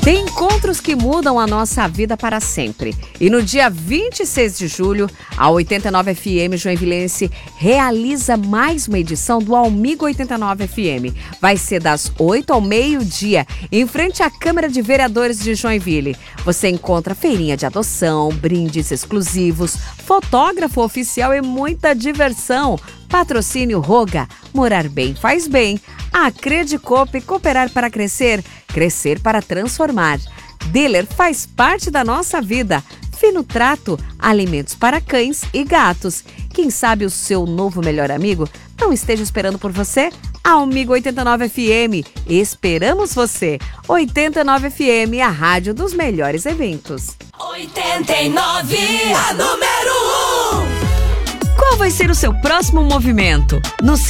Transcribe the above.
Tem encontros que mudam a nossa vida para sempre. E no dia 26 de julho, a 89 FM Joinvilense realiza mais uma edição do Amigo 89 FM. Vai ser das 8 ao meio-dia, em frente à Câmara de Vereadores de Joinville. Você encontra feirinha de adoção, brindes exclusivos, fotógrafo oficial e muita diversão. Patrocínio Roga, morar bem faz bem. Acredicope, cooperar para crescer, crescer para transformar. Dealer faz parte da nossa vida. Fino Trato, alimentos para cães e gatos. Quem sabe o seu novo melhor amigo não esteja esperando por você? Amigo 89 FM, esperamos você. 89 FM, a rádio dos melhores eventos. 89, a número 1. Qual vai ser o seu próximo movimento? No